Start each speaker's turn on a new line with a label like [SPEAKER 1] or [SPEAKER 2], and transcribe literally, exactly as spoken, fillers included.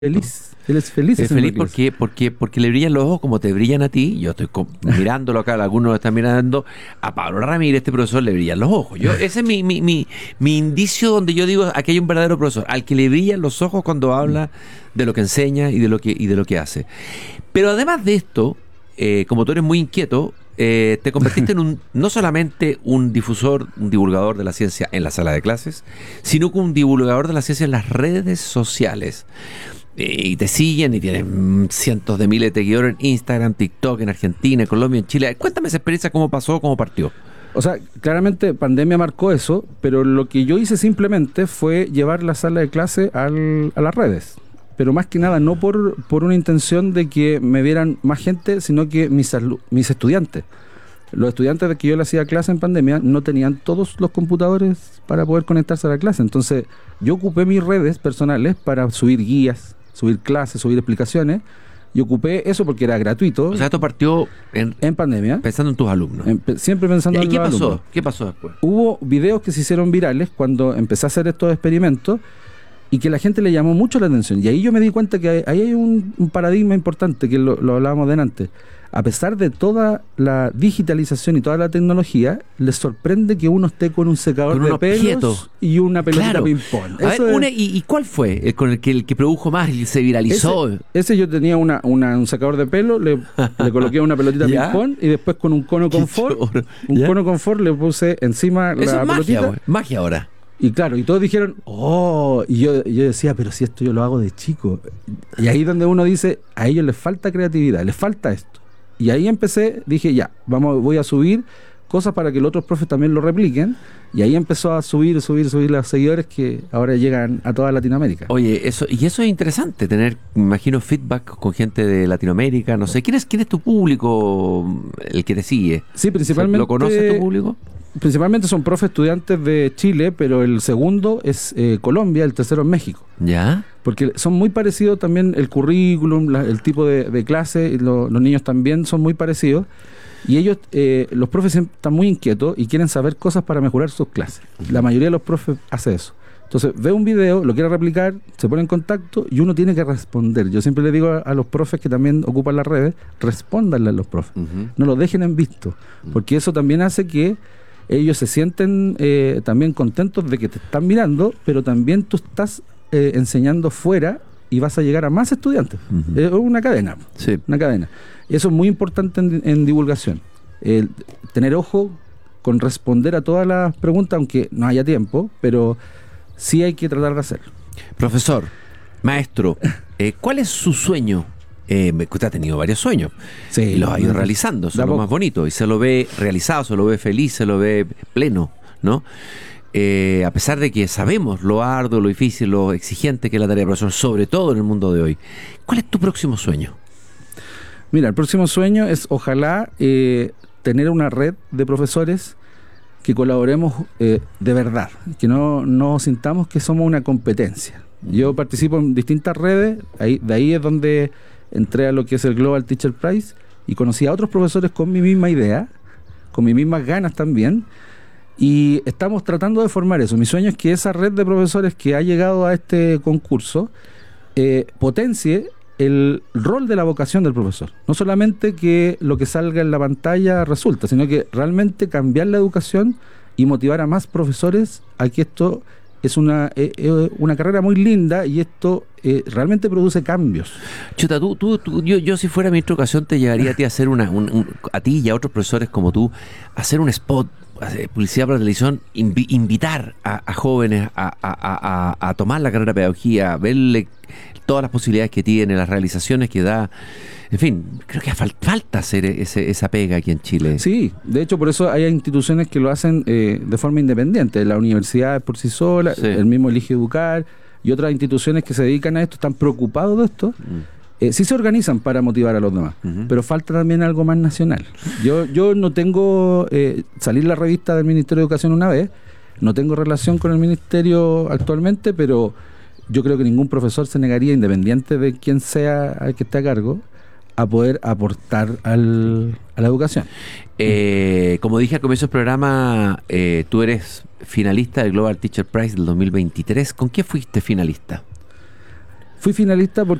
[SPEAKER 1] Feliz, él es feliz.
[SPEAKER 2] Es feliz porque, porque, porque le brillan los ojos como te brillan a ti. Yo estoy con, mirándolo acá, algunos lo están mirando. A Pablo Ramírez, este profesor, le brillan los ojos. Yo, ese es mi, mi, mi, mi indicio donde yo digo, aquí hay un verdadero profesor, al que le brillan los ojos cuando habla de lo que enseña y de lo que, y de lo que hace. Pero además de esto, eh, como tú eres muy inquieto, eh, te convertiste en un no solamente un difusor, un divulgador de la ciencia en la sala de clases, sino que un divulgador de la ciencia en las redes sociales. Y te siguen y tienen cientos de miles de seguidores en Instagram, TikTok, en Argentina, en Colombia, en Chile. Cuéntame esa experiencia, cómo pasó, cómo partió.
[SPEAKER 1] O sea, claramente pandemia marcó eso, pero lo que yo hice simplemente fue llevar la sala de clase al, a las redes. Pero más que nada, no por, por una intención de que me vieran más gente, sino que mis, mis estudiantes. Los estudiantes de que yo le hacía clase en pandemia no tenían todos los computadores para poder conectarse a la clase. Entonces, yo ocupé mis redes personales para subir guías, subir clases, subir explicaciones, y ocupé eso porque era gratuito.
[SPEAKER 2] O sea, esto partió en,
[SPEAKER 1] en pandemia.
[SPEAKER 2] Pensando en tus alumnos.
[SPEAKER 1] En, siempre pensando
[SPEAKER 2] ¿Y
[SPEAKER 1] en
[SPEAKER 2] qué
[SPEAKER 1] los
[SPEAKER 2] pasó?
[SPEAKER 1] alumnos.
[SPEAKER 2] ¿Qué pasó después?
[SPEAKER 1] Hubo videos que se hicieron virales cuando empecé a hacer estos experimentos y que la gente le llamó mucho la atención. Y ahí yo me di cuenta que hay, ahí hay un, un paradigma importante, que lo, lo hablábamos delante. A pesar de toda la digitalización y toda la tecnología, les sorprende que uno esté con un secador
[SPEAKER 2] con
[SPEAKER 1] de
[SPEAKER 2] un
[SPEAKER 1] pelos
[SPEAKER 2] objeto.
[SPEAKER 1] Y una pelotita
[SPEAKER 2] Claro.
[SPEAKER 1] ping-pong.
[SPEAKER 2] A ver,
[SPEAKER 1] Eso es-
[SPEAKER 2] una, y, ¿Y cuál fue el con el que, el que produjo más y se viralizó?
[SPEAKER 1] Ese, ese yo tenía una, una, un secador de pelo, le, le coloqué una pelotita
[SPEAKER 2] ¿Ya?
[SPEAKER 1] ping-pong y después con un cono
[SPEAKER 2] Qué
[SPEAKER 1] confort,
[SPEAKER 2] choro.
[SPEAKER 1] un
[SPEAKER 2] ¿Ya?
[SPEAKER 1] cono confort le puse encima
[SPEAKER 2] Eso
[SPEAKER 1] la
[SPEAKER 2] es magia,
[SPEAKER 1] pelotita.
[SPEAKER 2] güey. Magia ahora.
[SPEAKER 1] Y claro, y todos dijeron, oh, y yo, yo decía, pero si esto yo lo hago de chico. Y ahí donde uno dice, a ellos les falta creatividad, les falta esto. Y ahí empecé, dije, ya, vamos, voy a subir cosas para que los otros profes también lo repliquen. Y ahí empezó a subir, subir, subir los seguidores que ahora llegan a toda Latinoamérica.
[SPEAKER 2] Oye, eso y eso es interesante, tener, me imagino, feedback con gente de Latinoamérica. No sé, ¿quién es, quién es tu público, el que te sigue?
[SPEAKER 1] Sí, principalmente.
[SPEAKER 2] ¿Lo conoces tu público?
[SPEAKER 1] Principalmente son profes estudiantes de Chile, pero el segundo es eh, Colombia, el tercero es México.
[SPEAKER 2] ¿Ya?
[SPEAKER 1] Porque son muy parecidos también el currículum, la- el tipo de, de clase, y lo- los niños también son muy parecidos. Y ellos, eh, los profes siempre están muy inquietos y quieren saber cosas para mejorar sus clases. La mayoría de los profes hace eso. Entonces, ve un video, lo quiere replicar, se pone en contacto y uno tiene que responder. Yo siempre le digo a, a los profes que también ocupan las redes, respóndanle a los profes.
[SPEAKER 2] Ujú.
[SPEAKER 1] No los dejen en visto, porque eso también hace que ellos se sienten eh, también contentos de que te están mirando, pero también tú estás eh, enseñando fuera y vas a llegar a más estudiantes.
[SPEAKER 2] Ujú.
[SPEAKER 1] Es una cadena,
[SPEAKER 2] Sí.
[SPEAKER 1] una cadena. Eso es muy importante en, en divulgación. El tener ojo con responder a todas las preguntas, aunque no haya tiempo, pero sí hay que tratar de hacerlo.
[SPEAKER 2] Profesor, maestro, eh, ¿cuál es su sueño? Eh, me- usted ha tenido varios sueños
[SPEAKER 1] Sí,
[SPEAKER 2] y los ha ido
[SPEAKER 1] no,
[SPEAKER 2] realizando, eso
[SPEAKER 1] da
[SPEAKER 2] es lo
[SPEAKER 1] poco.
[SPEAKER 2] más bonito, y se lo ve realizado, se lo ve feliz, se lo ve pleno, ¿no? Eh, a pesar de que sabemos lo arduo, lo difícil, lo exigente que es la tarea de profesor, sobre todo en el mundo de hoy. ¿Cuál es tu próximo sueño?
[SPEAKER 1] Mira, el próximo sueño es ojalá eh, tener una red de profesores que colaboremos eh, de verdad, que no, no sintamos que somos una competencia. Yo participo en distintas redes, ahí, de ahí es donde entré a lo que es el Global Teacher Prize y conocí a otros profesores con mi misma idea, con mis mismas ganas también, y estamos tratando de formar eso. Mi sueño es que esa red de profesores que ha llegado a este concurso eh, potencie el rol de la vocación del profesor. No solamente que lo que salga en la pantalla resulta, sino que realmente cambiar la educación y motivar a más profesores a que esto es una, eh, eh, una carrera muy linda y esto eh, realmente produce cambios.
[SPEAKER 2] Chuta, tú, tú, tú- yo, yo si fuera ministro de Educación te llevaría a ti a hacer una, un- un- a ti y a otros profesores como tú, a hacer un spot, hacer publicidad para la televisión, invi- invitar a, a jóvenes a, a- a- a- a tomar la carrera de pedagogía, a verle todas las posibilidades que tiene, las realizaciones que da. En fin, creo que fal- falta hacer ese, esa pega aquí en Chile.
[SPEAKER 1] Sí, de hecho por eso hay instituciones que lo hacen eh, de forma independiente. La universidad por sí sola,
[SPEAKER 2] Sí.
[SPEAKER 1] el mismo Elige Educar y otras instituciones que se dedican a esto, están preocupados de esto.
[SPEAKER 2] Mm.
[SPEAKER 1] Eh, sí se organizan para motivar a los demás,
[SPEAKER 2] Ujú.
[SPEAKER 1] pero falta también algo más nacional. Yo yo no tengo, eh, salir la revista del Ministerio de Educación una vez, no tengo relación con el Ministerio actualmente, pero yo creo que ningún profesor se negaría, independiente de quién sea el que esté a cargo, a poder aportar al, a la educación.
[SPEAKER 2] Eh, como dije al comienzo del programa, eh, tú eres finalista del Global Teacher Prize del dos mil veintitrés. ¿Con qué fuiste finalista?
[SPEAKER 1] Fui finalista porque